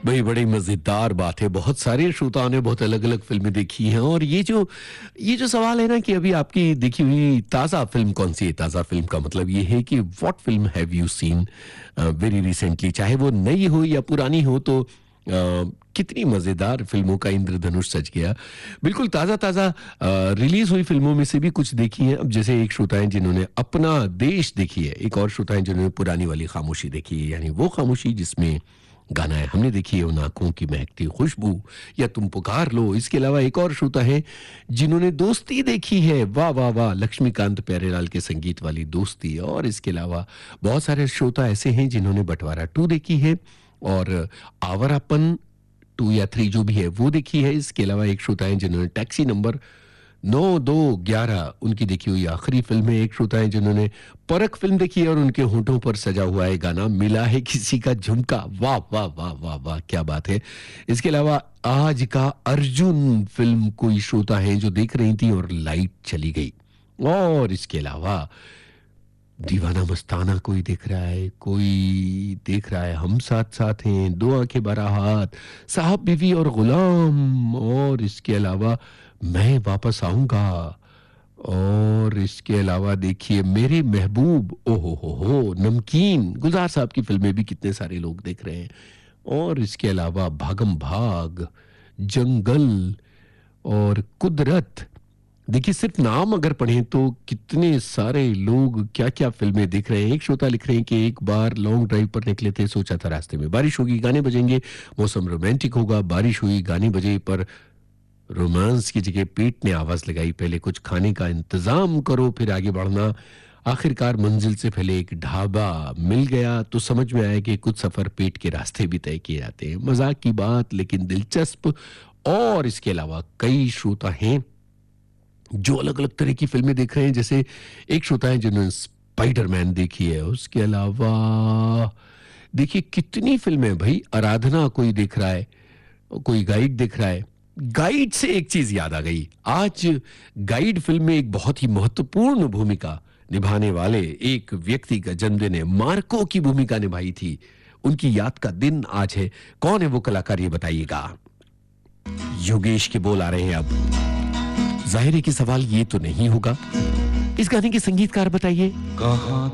भाई बड़ी मज़ेदार बात है। बहुत सारे श्रोताओं ने बहुत अलग-अलग फ़िल्में देखी हैं और ये जो सवाल है ना कि अभी आपकी देखी हुई ताज़ा फ़िल्म कौन-सी है? ताज़ा फ़िल्म का मतलब ये है कि what film have you seen very recently, चाहे वो नई हो या पुरानी हो तो कितनी मज़ेदार फ़िल्मों का इंद्रधनुष सज गया। बिल्कुल ताज़ा-ताज़ा रिलीज़ हुई फ़िल्मों में से भी कुछ देखी हैं। अब जैसे एक श्रोता हैं जिन्होंने अपना देश देखी है, एक और श्रोता हैं जिन्होंने पुरानी वाली खामोशी देखी है, यानी वो खामोशी जिसमें गाना है हमने देखी है उन आंखों की महकती खुशबू या तुम पुकार लो। इसके अलावा एक और श्रोता है जिन्होंने दोस्ती देखी है, वाह वाह वाह, लक्ष्मीकांत प्यारेलाल के संगीत वाली दोस्ती। और इसके अलावा बहुत सारे श्रोता ऐसे हैं जिन्होंने बंटवारा 2 देखी है और आवारापन 2 या 3 जो भी है वो देखी है। इसके अलावा एक श्रोता है जिन्होंने टैक्सी नंबर 9211 उनकी देखी हुई आखिरी फिल्म है। एक श्रोता है जिन्होंने परख फिल्म देखी है और उनके होंठों पर सजा हुआ है गाना मिला है किसी का झुमका, वाह वाह वाह वाह वाह, क्या बात है। इसके अलावा आज का अर्जुन फिल्म कोई श्रोता है जो देख रही थी और लाइट चली गई। और इसके अलावा दीवाना मस्ताना कोई देख रहा है, कोई देख रहा है हम साथ साथ हैं, दो आंखें बरा हाथ, साहब बीवी और गुलाम। और इसके अलावा मैं वापस आऊंगा। और इसके अलावा देखिए मेरे महबूब, ओहो हो, नमकीन, गुलजार साहब की फिल्में भी कितने सारे लोग देख रहे हैं। और इसके अलावा भागम भाग, जंगल और कुदरत। देखिए सिर्फ नाम अगर पढ़ें तो कितने सारे लोग क्या क्या फिल्में देख रहे हैं। एक श्रोता लिख रहे हैं कि एक बार लॉन्ग ड्राइव पर निकले थे, सोचा था रास्ते में बारिश होगी, गाने बजेंगे, मौसम रोमांटिक होगा, बारिश हुई, गाने बजे, पर रोमांस की जगह पेट ने आवाज लगाई, पहले कुछ खाने का इंतजाम करो फिर आगे बढ़ना। आखिरकार मंजिल से पहले एक ढाबा मिल गया तो समझ में आया कि कुछ सफर पेट के रास्ते भी तय किए जाते हैं। मजाक की बात लेकिन दिलचस्प। और इसके अलावा कई श्रोता हैं जो अलग अलग तरह की फिल्में देख रहे हैं। जैसे एक श्रोता है जिन्होंने स्पाइडरमैन देखी है। उसके अलावा देखिए कितनी फिल्में भाई, आराधना कोई देख रहा है, कोई गाइड देख रहा है। गाइड से एक चीज याद आ गई, आज गाइड फिल्म में एक बहुत ही महत्वपूर्ण भूमिका निभाने वाले एक व्यक्ति का जन्मदिन है। मार्को की भूमिका निभाई थी, उनकी याद का दिन आज है। कौन है वो कलाकार ये बताइएगा। योगेश के बोल आ रहे हैं। अब जाहिर है कि सवाल ये तो नहीं होगा, इस गाने के संगीतकार बताइए। कहां